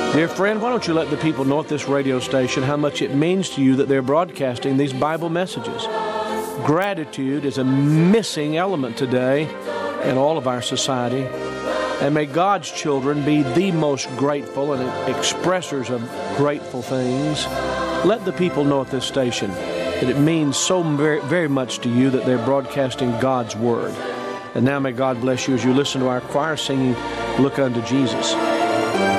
Dear friend, why don't you let the people know at this radio station how much it means to you that they're broadcasting these Bible messages. Gratitude is a missing element today in all of our society. And may God's children be the most grateful and expressors of grateful things. Let the people know at this station that it means so very, very much to you that they're broadcasting God's Word. And now may God bless you as you listen to our choir singing, Look Unto Jesus.